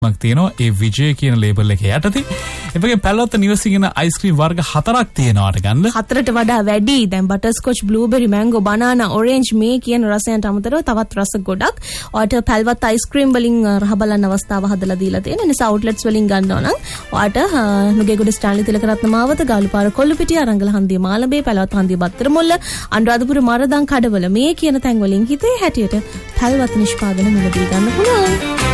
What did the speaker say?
මක් තියෙනවා ඒ විජය කියන ලේබල් එකේ යටතේ. ඒ වගේ පැලවත්ත නිවසින අයිස්ක්‍රීම් වර්ග 4ක් තියෙනවාට ගන්න. 4ට වඩා වැඩි. දැන් බටර්ස්කොච්, බ්ලූබෙරි, මැංගෝ, බනානා, ඔරෙන්ජ් මේ කියන රසයන්ට අමතරව තවත් රස ගොඩක්. ඔයාලට පැලවත්ත අයිස්ක්‍රීම් වලින් රහ බලන්න අවස්ථාව හදලා දීලා තියෙන නිසා අවුට්ලට්ස් වලින් ගන්නවා නම් ඔයාලට නුගේගොඩ ස්ටැන්ලි තිලකරත්න මාවත, ගාලුපාර කොල්ලුපිටිය, අරංගල හන්දිය මාළඹේ, පැලවත්ත හන්දිය බත්තරමුල්ල, අනුරාධපුර මරදම් කඩවල මේ කියන තැන් වලින් හිතේ හැටියට පැලවත්ත නිෂ්පාදන මිලදී ගන්න පුළුවන්.